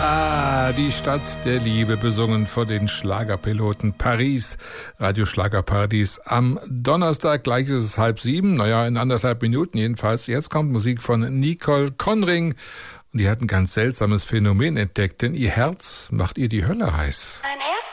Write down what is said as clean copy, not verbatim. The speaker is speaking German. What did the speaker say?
Die Stadt der Liebe, besungen von den Schlagerpiloten Paris, Radio Schlagerparadies am Donnerstag. Gleich ist es 6:30, in 1,5 Minuten jedenfalls. Jetzt kommt Musik von Nicole Conring und die hat ein ganz seltsames Phänomen entdeckt, denn ihr Herz macht ihr die Hölle heiß. Mein